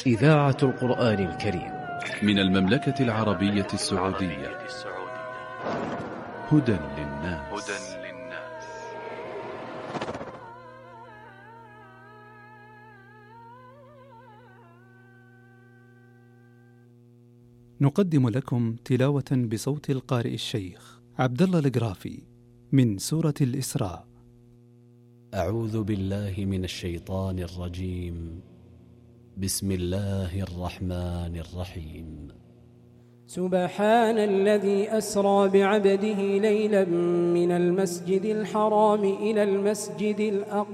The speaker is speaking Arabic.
إذاعة القرآن الكريم من المملكة العربية السعودية. هدى للناس. نقدم لكم تلاوة بصوت القارئ الشيخ عبد الله القرافي من سورة الإسراء. أعوذ بالله من الشيطان الرجيم. بسم الله الرحمن الرحيم. سبحان الذي أسرى بعبده ليلا من المسجد الحرام إلى المسجد الأقصى